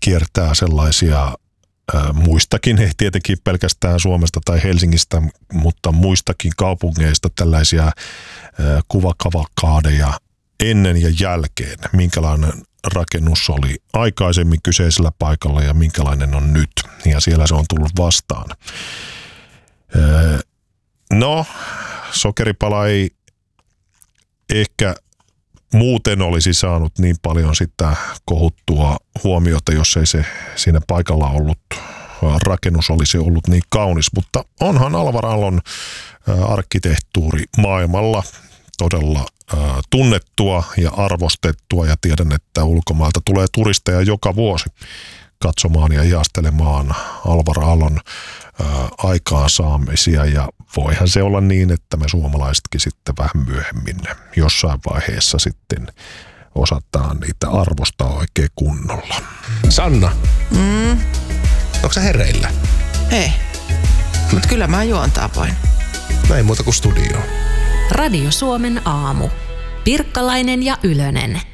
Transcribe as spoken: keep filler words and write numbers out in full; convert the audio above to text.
kiertää sellaisia ää, muistakin, ei tietenkin pelkästään Suomesta tai Helsingistä, mutta muistakin kaupungeista tällaisia ää, kuvakavalkaadeja ennen ja jälkeen, minkälainen rakennus oli aikaisemmin kyseisellä paikalla ja minkälainen on nyt. Ja siellä se on tullut vastaan. Ää, no, Sokeripala ei ehkä muuten olisi saanut niin paljon sitä kohuttua huomiota, jos ei se siinä paikalla ollut, rakennus olisi ollut niin kaunis. Mutta onhan Alvar Aallon arkkitehtuuri maailmalla todella tunnettua ja arvostettua, ja tiedän, että ulkomailta tulee turisteja joka vuosi katsomaan ja ihastelemaan Alvar Aallon aikaansaamisia, ja voihan se olla niin, että me suomalaisetkin sitten vähän myöhemmin jossain vaiheessa sitten osataan niitä arvostaa oikein kunnolla. Sanna, Mm, onko sä hereillä? ei, mutta kyllä mä juontaa voin. Näin muuta kuin studioon. Radio Suomen aamu. Pirkkalainen ja Ylönen.